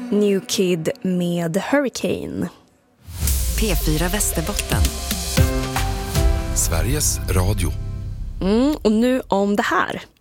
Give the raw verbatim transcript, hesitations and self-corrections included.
New Kid med Hurricane. P fyra Västerbotten. Sveriges Radio. Mm, och nu om det här.